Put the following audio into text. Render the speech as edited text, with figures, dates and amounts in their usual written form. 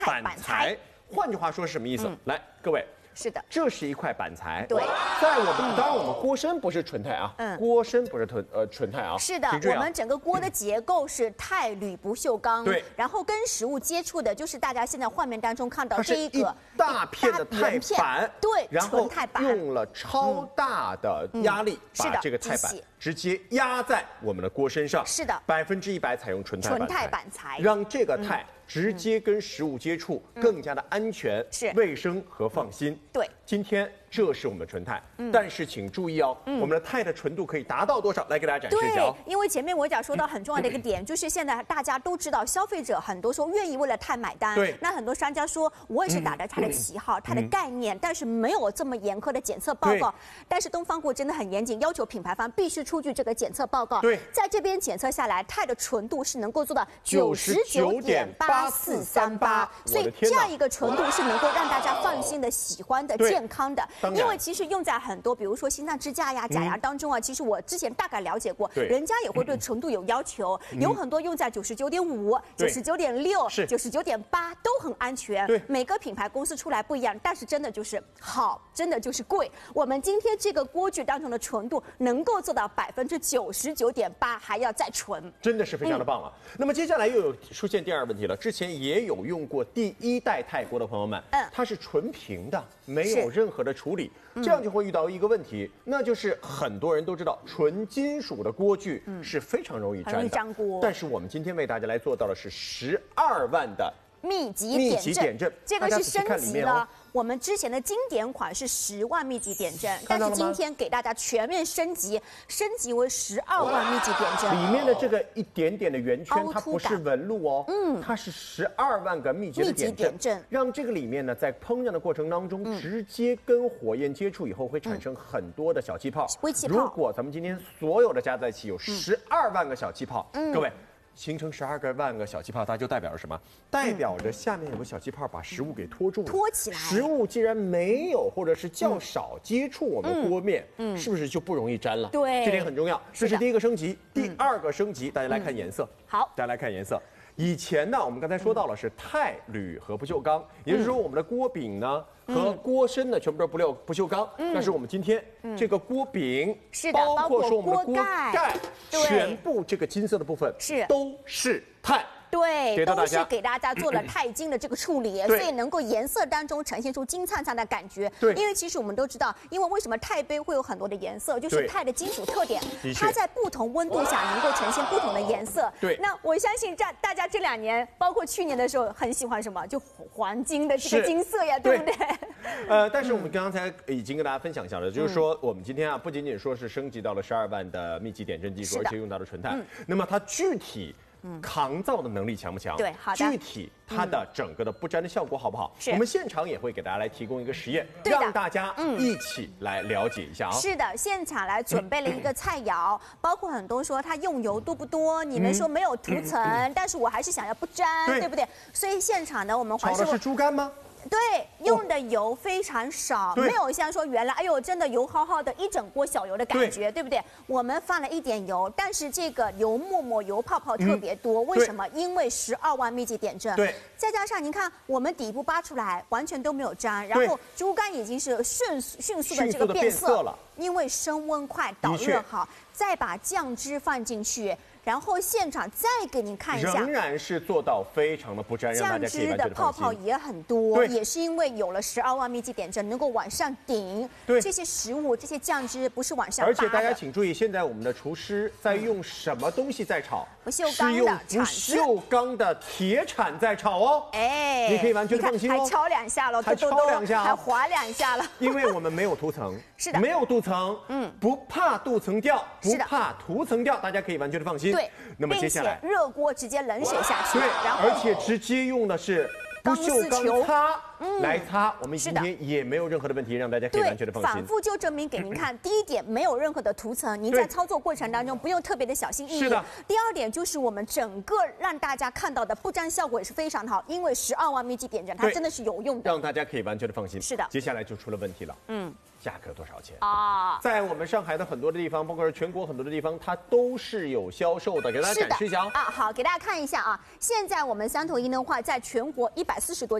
板材。换句话说是什么意思？来，各位。 是的， 这是一块板材。 对， 在我们当然我们锅身不是纯钛啊，锅身不是纯钛啊。 是的，我们整个锅的结构是钛铝不锈钢。 对， 然后跟食物接触的就是大家现在画面当中看到这一个大片的钛板， 对， 然后钛板用了超大的压力把这个钛板直接压在我们的锅身上。 是的 ，100%采用纯钛板材，让这个钛直接跟食物接触更加的安全、卫生和放心。 对， 今天这是我们的纯钛，但是请注意哦，我们的钛的纯度可以达到多少？来给大家展示一下哦。 因为前面我讲说到很重要的一个点，就是现在大家都知道，消费者很多时候愿意为了钛买单。 对， 那很多商家说，我也是打着它的旗号、它的概念，但是没有这么严苛的检测报告。但是东方过真的很严谨，要求品牌方必须出具这个检测报告。 对， 在这边检测下来，钛的纯度是能够做到99.8438，所以这样一个纯度是能够让大家放心的、喜欢的、健康的。因为其实用在很多，比如说心脏支架呀、假牙当中啊，其实我之前大概了解过，人家也会对纯度有要求，有很多用在99.5、99.6、99.8都很安全。每个品牌公司出来不一样，但是真的就是好，真的就是贵。我们今天这个锅具当中的纯度能够做到99.8%，还要再纯， 真的是非常的棒了。那么接下来又有出现第二个问题了，之前也有用过第1代钛锅的朋友们，它是纯平的，没有任何的处理，这样就会遇到一个问题，那就是很多人都知道纯金属的锅具是非常容易粘的，但是我们今天为大家来做到的是12万的密集点阵，这个是升级了。我们之前的经典款是10万密集点阵，但是今天给大家全面升级为12万密集点阵。 里面的这个一点点的圆圈，它不是纹路哦，它是12万个密集的点阵，让这个里面呢，在烹饪的过程当中，直接跟火焰接触以后，会产生很多的小气泡。 微气泡。 如果咱们今天所有的加在一起有12万个小气泡，各位。形成12万个小气泡，它就代表着什么？代表着下面有个小气泡把食物给托住了， 托起来。 食物既然没有或者是较少接触我们锅面，是不是就不容易粘了？ 对， 这点很重要。这是第一个升级，第二个升级，大家来看颜色。 好， 大家来看颜色。以前呢，我们刚才说到了是钛、铝和不锈钢，也就是说我们的锅柄呢和锅身呢全部都是不锈钢。但是我们今天这个锅柄，包括说我们的锅盖，全部这个金色的部分都是钛。 对，都是给大家做了钛金的这个处理，所以能够颜色当中呈现出金灿灿的感觉。对，因为其实我们都知道，因为为什么钛杯会有很多的颜色，就是钛的金属特点，它在不同温度下能够呈现不同的颜色。对，那我相信大家这2年，包括去年的时候，很喜欢什么，就黄金的这个金色呀，对不对？ 但是我们刚才已经跟大家分享一下了，就是说我们今天啊，不仅仅说是升级到了12万的密集点阵技术，而且用到了纯钛，那么它具体抗造的能力强不强？ 对，好的。 具体它的整个的不粘的效果好不好？我们现场也会给大家来提供一个实验，让大家一起来了解一下啊。 是的，现场来准备了一个菜肴，包括很多说它用油多不多，你们说没有涂层，但是我还是想要不粘，对不对？所以现场呢，我们炒的是猪肝吗？ 对，用的油非常少，没有像说原来哎呦真的油耗耗的一整锅小油的感觉，对不对？我们放了一点油，但是这个油沫沫、油泡泡特别多，为什么？因为12万密集点阵，对，再加上您看我们底部扒出来完全都没有粘，然后猪肝已经是迅速的这个变色了，因为升温快、导热好，再把酱汁放进去。然后现场再给您看一下， 仍然是做到非常的不粘，让大家可以完全的放心。酱汁的泡泡也很多，也是因为有了12万密集点阵，能够往上顶。对，这些食物、这些酱汁不是往上拔的。 而且大家请注意，现在我们的厨师在用什么东西在炒？ 不锈钢的铲子， 不锈钢的铁铲在炒哦。哎，你可以完全的放心哦。 还敲2下了， 还敲2下， 还划2下了。 因为我们没有涂层， 是的， 没有镀层，不怕镀层掉，不怕涂层掉，大家可以完全的放心。 对， 那么接下来热锅直接冷水下去， 对，而且直接用的是不锈钢擦来擦，我们今天也没有任何的问题，让大家可以完全的放心。 反复就证明给您看，第一点没有任何的涂层，您在操作过程当中不用特别的小心翼翼。是的。第二点就是我们整个让大家看到的不粘效果也是非常好，因为12万密集点阵它真的是有用的， 让大家可以完全的放心。 是的。 接下来就出了问题了。 价格多少钱啊？在我们上海的很多的地方，包括是全国很多的地方，它都是有销售的，给大家展示一下啊。好，给大家看一下啊。现在我们3统1的话，在全国140多。